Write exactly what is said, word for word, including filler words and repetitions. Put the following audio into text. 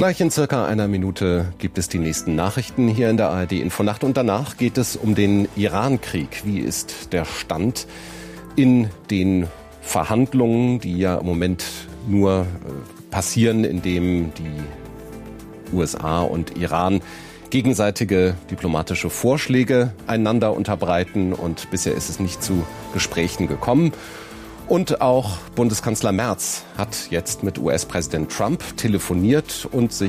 Gleich in circa einer Minute gibt es die nächsten Nachrichten hier in der A R D Infonacht und danach geht es um den Iran-Krieg. Wie ist der Stand in den Verhandlungen, die ja im Moment nur passieren, indem die U S A und Iran gegenseitige diplomatische Vorschläge einander unterbreiten und bisher ist es nicht zu Gesprächen gekommen. Und auch Bundeskanzler Merz hat jetzt mit U S-Präsident Trump telefoniert und sich